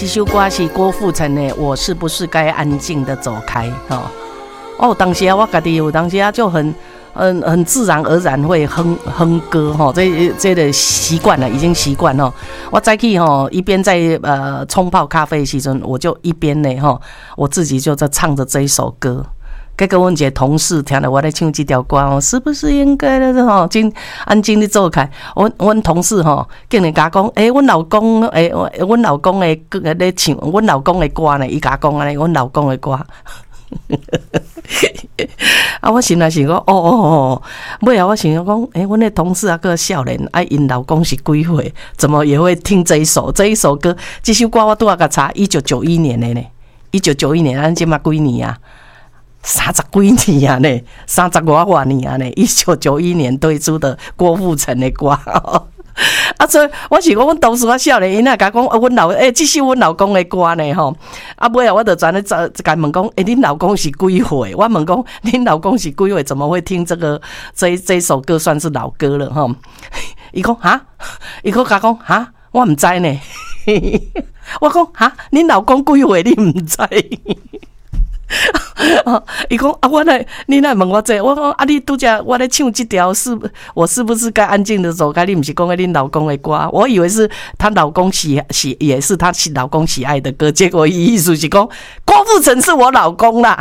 首歌是郭富城的《我是不是该安静的走开》哦，当时我家己有当时就很自然而然会哼歌哈，这个习惯了，已经习惯了。我早起一边在冲泡咖啡的时阵，我就一边呢我自己就在唱着这一首歌。结果阮一个同事听了我在唱这条歌是不是应该的真安静的走开？阮同事竟然甲讲，阮老公阮老公的咧唱阮老公的歌呢，伊甲讲安尼，阮老公的歌。我心内想讲，尾啊，我想讲，阮的同事啊，个少年，因老公是几岁，怎么也会听这一首歌？这首歌我拄仔甲查，1991年的呢，1991年，咱即嘛几年啊？30几年啊呢，30多年啊呢，1991年推出的郭富城的歌。所以我是讲，阮同事我少年，因那甲讲，这首阮老公的歌呢吼。尾啊，我就转咧甲问讲，恁老公是几岁？我问讲，恁老公是几岁？怎么会听这首歌算是老歌了吼？伊讲哈，伊甲讲哈，我唔知呢。我讲哈，恁老公几岁？你唔知？伊讲你来问我这，我讲你拄则我咧唱这条我是不是该安静的走开？你不是讲恁老公的歌，我以为是她老公也是她老公喜爱的歌，结果意思是讲郭富城是我老公啦，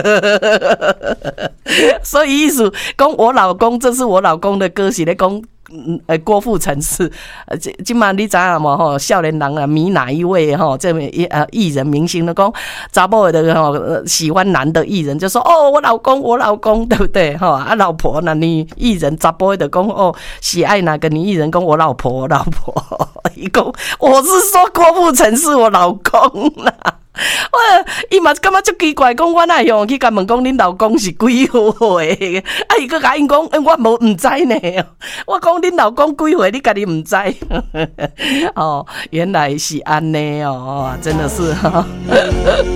所以意思讲我老公这是我老公的歌是咧讲。郭富城是，今嘛你知影无少年人啊迷哪一位这艺人明星的讲，查某的喜欢男的艺人就说我老公，对不对老婆那女艺人查某的讲喜爱哪个女艺人讲我老婆，伊讲我是说郭富城是我老公啦。伊嘛感觉足奇怪，讲我哪会去甲问讲恁老公是几岁？伊搁甲因讲，我唔知呢。我讲恁老公几岁，你家己唔知？原来是安尼真的是